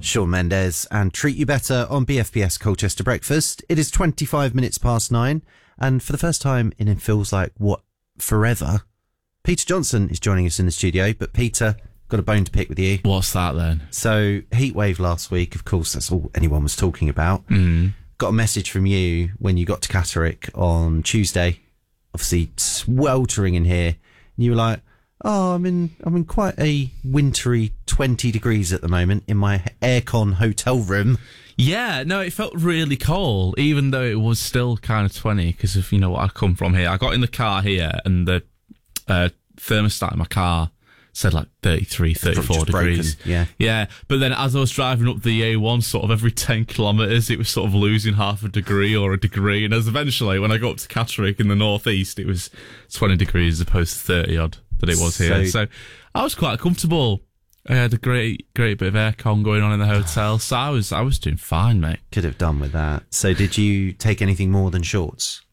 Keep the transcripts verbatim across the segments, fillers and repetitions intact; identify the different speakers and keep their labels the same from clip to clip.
Speaker 1: Shawn Mendes and Treat You Better on B F B S Colchester Breakfast. It is twenty-five minutes past nine, and for the first time in it feels like, what, forever, Peter Johnson is joining us in the studio. But Peter, got a bone to pick with you.
Speaker 2: What's that then?
Speaker 1: So, heatwave last week, of course, that's all anyone was talking about.
Speaker 2: Mm.
Speaker 1: Got a message from you when you got to Catterick on Tuesday, obviously sweltering in here, and you were like, oh, I'm in I'm in quite a wintry twenty degrees at the moment in my aircon hotel room.
Speaker 2: Yeah, no, it felt really cold, even though it was still kind of twenty, because of, you know, what I come from here. I got in the car here, and the uh, thermostat in my car said like thirty-three, thirty-four degrees.
Speaker 1: Broken. Yeah.
Speaker 2: Yeah, but then as I was driving up the A one, sort of every ten kilometres, it was sort of losing half a degree or a degree, and as eventually, when I got up to Catterick in the northeast, it was twenty degrees as opposed to thirty odd. That it was here, so, so I was quite comfortable. I had a great, great bit of aircon going on in the hotel, so I was, I was doing fine, mate.
Speaker 1: Could have done with that. So, did you take anything more than shorts?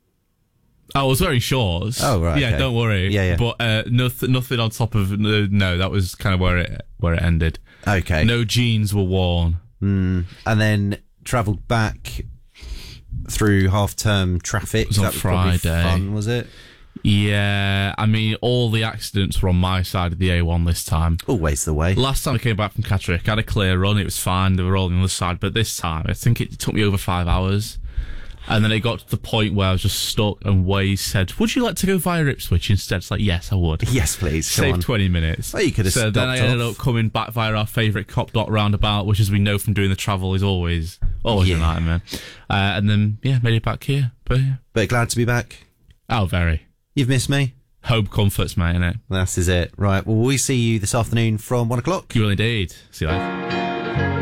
Speaker 2: I was wearing shorts.
Speaker 1: Oh right,
Speaker 2: yeah,
Speaker 1: okay.
Speaker 2: Don't worry.
Speaker 1: Yeah, yeah.
Speaker 2: But uh, nothing, nothing on top of no, no. That was kind of where it, where it ended.
Speaker 1: Okay.
Speaker 2: No jeans were worn.
Speaker 1: Mm, and then travelled back through half-term traffic.
Speaker 2: It was on
Speaker 1: that was
Speaker 2: Friday.
Speaker 1: probably fun, was it?
Speaker 2: Yeah, I mean, all the accidents were on my side of the A one this time.
Speaker 1: Always the way.
Speaker 2: Last time I came back from Catterick, I had a clear run. It was fine. They were all on the other side. But this time, I think it took me over five hours. And then it got to the point where I was just stuck, and Waze said, would you like to go via Ipswich instead? It's like, yes, I would.
Speaker 1: Yes, please.
Speaker 2: Save twenty minutes.
Speaker 1: Well, you could have
Speaker 2: So then I ended
Speaker 1: off.
Speaker 2: up coming back via our favourite Cop Dot roundabout, which, as we know from doing the travel, is always, always
Speaker 1: Yeah.
Speaker 2: a nightmare. Uh, and then, yeah, made it back here. But, yeah.
Speaker 1: But glad to be back.
Speaker 2: Oh, very.
Speaker 1: You've missed me?
Speaker 2: Home comforts, mate, innit?
Speaker 1: That is it. Right, well, we see you this afternoon from one o'clock.
Speaker 2: You will indeed. See you later.